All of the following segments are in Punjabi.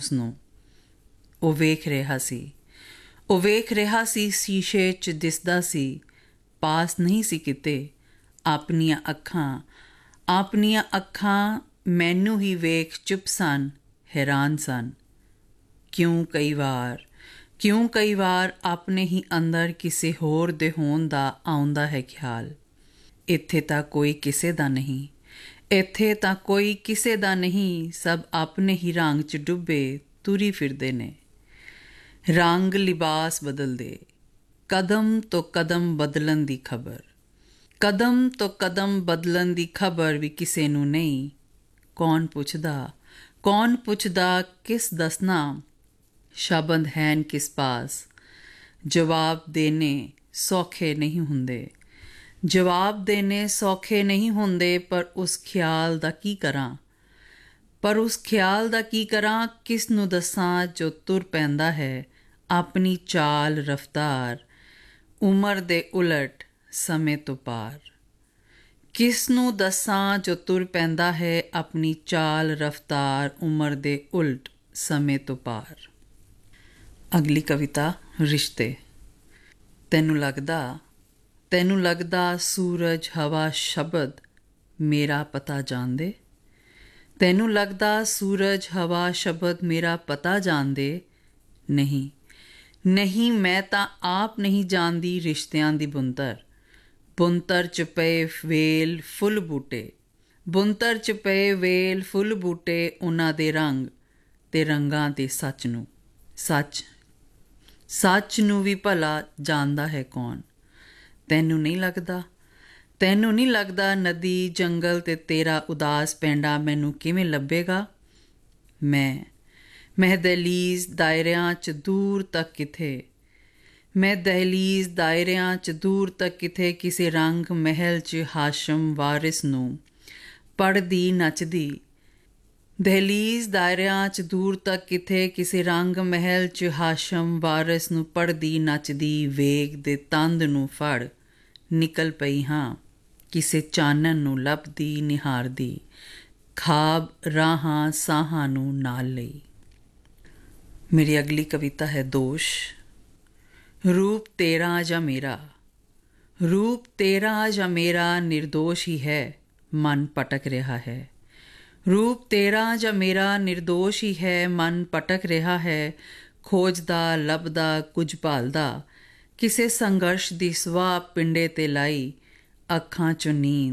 ਉਸਨੂੰ। ਉਹ ਵੇਖ ਰਿਹਾ ਸੀ, ਉਹ ਵੇਖ ਰਿਹਾ ਸੀ, ਸ਼ੀਸ਼ੇ 'ਚ ਦਿਸਦਾ ਸੀ, ਪਾਸ ਨਹੀਂ ਸੀ ਕਿਤੇ। ਆਪਣੀਆਂ ਅੱਖਾਂ ਮੈਨੂੰ ਹੀ ਵੇਖ ਚੁੱਪ ਸਨ, ਹੈਰਾਨ ਸਨ। ਕਿਉਂ ਕਈ ਵਾਰ ਆਪਣੇ ਹੀ ਅੰਦਰ ਕਿਸੇ ਹੋਰ ਦੇ ਹੋਣ ਦਾ ਆਉਂਦਾ ਹੈ ਖਿਆਲ। ਇੱਥੇ ਤਾਂ ਕੋਈ ਕਿਸੇ ਦਾ ਨਹੀਂ, ਇੱਥੇ ਤਾਂ ਕੋਈ ਕਿਸੇ ਦਾ ਨਹੀਂ, ਸਭ ਆਪਣੇ ਹੀ ਰੰਗ 'ਚ ਡੁੱਬੇ ਤੁਰੀ ਫਿਰਦੇ ਨੇ। ਰੰਗ ਲਿਬਾਸ ਬਦਲਦੇ, ਕਦਮ ਤੋਂ ਕਦਮ ਬਦਲਣ ਦੀ ਖਬਰ, ਕਦਮ ਤੋਂ ਕਦਮ ਬਦਲਣ ਦੀ ਖਬਰ ਵੀ ਕਿਸੇ ਨੂੰ ਨਹੀਂ। ਕੌਣ ਪੁੱਛਦਾ ਕਿਸ ਦੱਸਣਾ, ਸ਼ਬਦ ਹੈਨ ਕਿਸ ਪਾਸ। ਜਵਾਬ ਦੇਣੇ ਸੌਖੇ ਨਹੀਂ ਹੁੰਦੇ, ਜਵਾਬ ਦੇਣੇ ਸੌਖੇ ਨਹੀਂ ਹੁੰਦੇ, ਪਰ ਉਸ ਖਿਆਲ ਦਾ ਕੀ ਕਰਾਂ, ਕਿਸ ਨੂੰ ਦੱਸਾਂ ਜੋ ਤੁਰ ਪੈਂਦਾ ਹੈ ਆਪਣੀ ਚਾਲ ਰਫਤਾਰ, ਉਮਰ ਦੇ ਉਲਟ ਸਮੇਂ ਤੋਂ ਪਾਰ। ਕਿਸ ਨੂੰ ਦੱਸਾਂ ਜੋ ਤੁਰ ਪੈਂਦਾ ਹੈ ਆਪਣੀ ਚਾਲ ਰਫਤਾਰ, ਉਮਰ ਦੇ ਉਲਟ ਸਮੇਂ ਤੋਂ ਪਾਰ। ਅਗਲੀ ਕਵਿਤਾ ਰਿਸ਼ਤੇ। ਤੈਨੂੰ ਲੱਗਦਾ ਸੂਰਜ ਹਵਾ ਸ਼ਬਦ ਮੇਰਾ ਪਤਾ ਜਾਣਦੇ। ਤੈਨੂੰ ਲੱਗਦਾ ਸੂਰਜ ਹਵਾ ਸ਼ਬਦ ਮੇਰਾ ਪਤਾ ਜਾਣਦੇ। ਨਹੀਂ ਮੈਂ ਤਾਂ ਆਪ ਨਹੀਂ ਜਾਣਦੀ ਰਿਸ਼ਤਿਆਂ ਦੀ ਬੁੰਤਰ 'ਚ ਪਏ ਵੇਲ ਫੁੱਲ ਬੂਟੇ, ਉਹਨਾਂ ਦੇ ਰੰਗ ਤੇ ਰੰਗਾਂ ਦੇ ਸੱਚ ਨੂੰ ਵੀ ਭਲਾ ਜਾਣਦਾ ਹੈ ਕੌਣ। ਤੈਨੂੰ ਨਹੀਂ ਲੱਗਦਾ ਨਦੀ ਜੰਗਲ ਤੇ ਤੇਰਾ ਉਦਾਸ ਪੈਂਡਾ ਮੈਨੂੰ ਕਿਵੇਂ ਲੱਭੇਗਾ। ਮੈਂ ਦਹਿਲੀਜ਼ ਦਾਇਰਿਆਂ 'ਚ ਦੂਰ ਤੱਕ ਕਿਥੇ ਕਿਸੇ ਰੰਗ ਮਹਿਲ 'ਚ ਹਾਸ਼ਮ ਵਾਰਿਸ ਨੂੰ ਪੜ੍ਹਦੀ ਨੱਚਦੀ। ਦਹਿਲੀਜ਼ ਦਾਇਰਿਆਂ 'ਚ ਦੂਰ ਤੱਕ ਕਿਥੇ ਕਿਸੇ ਰੰਗ ਮਹਿਲ 'ਚ ਹਾਸ਼ਮ ਵਾਰਿਸ ਨੂੰ ਪੜ੍ਹਦੀ ਨੱਚਦੀ। ਵੇਗ ਦੇ ਤੰਦ ਨੂੰ ਫੜ ਨਿਕਲ ਪਈ ਹਾਂ, ਕਿਸੇ ਚਾਨਣ ਨੂੰ ਲੱਭਦੀ ਨਿਹਾਰਦੀ, ਖਾਬ ਰਾਹਾਂ ਸਾਹਾਂ ਨੂੰ ਨਾਲ ਲਈ। ਮੇਰੀ ਅਗਲੀ ਕਵਿਤਾ ਹੈ ਦੋਸ਼। ਰੂਪ ਤੇਰਾ ਜਾਂ ਮੇਰਾ ਨਿਰਦੋਸ਼ ਹੀ ਹੈ, ਮਨ ਭਟਕ ਰਿਹਾ ਹੈ। ਰੂਪ ਤੇਰਾ ਜਾਂ ਮੇਰਾ ਨਿਰਦੋਸ਼ ਹੀ ਹੈ, ਮਨ ਭਟਕ ਰਿਹਾ ਹੈ। ਖੋਜਦਾ ਲੱਭਦਾ ਕੁਝ ਭਾਲਦਾ, ਕਿਸੇ ਸੰਘਰਸ਼ ਦੀ ਸਵਾਹ ਪਿੰਡੇ 'ਤੇ ਲਾਈ। ਅੱਖਾਂ 'ਚੋਂ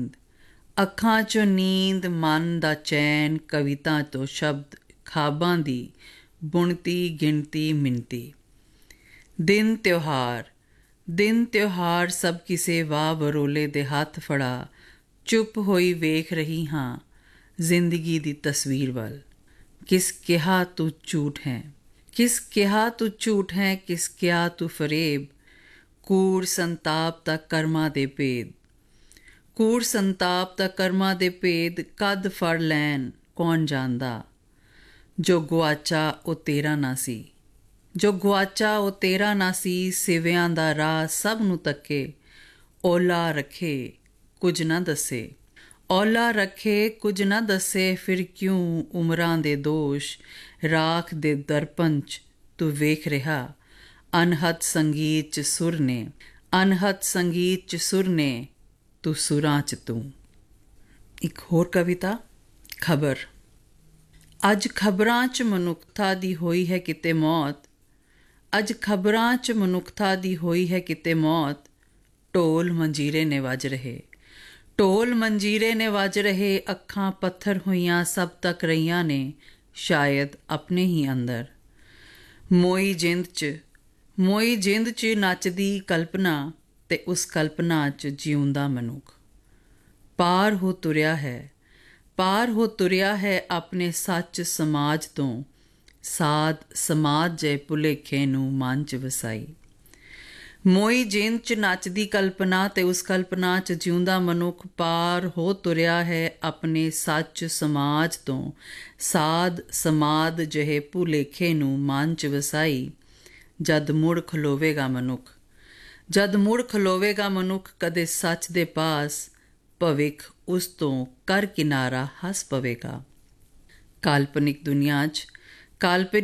ਨੀਂਦ ਮਨ ਦਾ ਚੈਨ, ਕਵਿਤਾ ਤੋਂ ਸ਼ਬਦ ਖਾਬਾਂ ਦੀ ਬੁਣਤੀ ਗਿਣਤੀ ਮਿਣਤੀ। ਦਿਨ ਤਿਉਹਾਰ ਸਭ ਕਿਸੇ ਵਾਹ ਵਰੋਲੇ ਦੇ ਹੱਥ ਫੜਾ, ਚੁੱਪ ਹੋਈ ਵੇਖ ਰਹੀ ਹਾਂ ਜ਼ਿੰਦਗੀ ਦੀ ਤਸਵੀਰ ਵੱਲ। ਕਿਸ ਕਿਹਾ ਤੂੰ ਝੂਠ ਹੈ, ਕਿਸ ਕਿਹਾ ਤੂੰ ਫਰੇਬ। ਕੂੜ ਸੰਤਾਪ ਦਾ ਕਰਮਾਂ ਦੇ ਭੇਦ ਕਦ ਫੜ ਲੈਣ ਕੌਣ ਜਾਣਦਾ। ਜੋ ਗੁਆਚਾ ਉਹ ਤੇਰਾ ਨਾ ਸੀ, ਸਿਵਿਆਂ ਦਾ ਰਾਹ ਸਭ ਨੂੰ ਤੱਕੇ। ਓਲਾ ਰੱਖੇ ਕੁਝ ਨਾ ਦੱਸੇ, ਫਿਰ ਕਿਉਂ ਉਮਰਾਂ ਦੇ ਦੋਸ਼। ਰਾਖ ਦੇ ਦਰਪਣ 'ਚ ਤੂੰ ਵੇਖ ਰਿਹਾ, ਅਨਹਦ ਸੰਗੀਤ 'ਚ ਸੁਰ ਨੇ, ਤੂੰ ਸੁਰਾਂ 'ਚ ਤੂੰ। ਇੱਕ ਹੋਰ ਕਵਿਤਾ ਖਬਰ। ਅੱਜ ਖਬਰਾਂ 'ਚ ਮਨੁੱਖਤਾ ਦੀ ਹੋਈ ਹੈ ਕਿਤੇ ਮੌਤ। ਢੋਲ ਮੰਜੀਰੇ ਨੇ ਵੱਜ ਰਹੇ, ਅੱਖਾਂ ਪੱਥਰ ਹੋਈਆਂ ਸਭ ਤੱਕ ਰਹੀਆਂ ਨੇ, ਸ਼ਾਇਦ ਆਪਣੇ ਹੀ ਅੰਦਰ। ਮੋਈ ਜਿੰਦ 'ਚ ਨੱਚਦੀ ਕਲਪਨਾ, ਤੇ ਉਸ ਕਲਪਨਾ 'ਚ ਜਿਉਂਦਾ ਮਨੁੱਖ। ਪਾਰ ਹੋ ਤੁਰਿਆ ਹੈ ਆਪਣੇ ਸੱਚ ਸਮਾਜ ਤੋਂ, ਸਾਧ ਸਮਾਜ ਜੇ ਭੁਲੇਖੇ ਨੂੰ ਮਨ 'ਚ ਵਸਾਈ। ਮੋਈ ਜਿੰਦ 'ਚ ਨੱਚਦੀ ਕਲਪਨਾ, ਤੇ ਉਸ ਕਲਪਨਾ 'ਚ ਜਿਉਂਦਾ ਮਨੁੱਖ। ਪਾਰ ਹੋ ਤੁਰਿਆ ਹੈ ਆਪਣੇ ਸੱਚ ਸਮਾਜ ਤੋਂ, ਸਾਧ ਸਮਾਧ ਜਿਹੇ ਭੁਲੇਖੇ ਨੂੰ ਮਨ 'ਚ ਵਸਾਈ। ਜਦ ਮੁੜ ਖਲੋਵੇਗਾ ਮਨੁੱਖ ਕਦੇ ਸੱਚ ਦੇ ਪਾਸ, ਭਵਿੱਖ ਉਸ ਤੋਂ ਕਰ ਕਿਨਾਰਾ ਹੱਸ ਪਵੇਗਾ। ਕਾਲਪਨਿਕ ਦੁਨੀਆਂ 'ਚ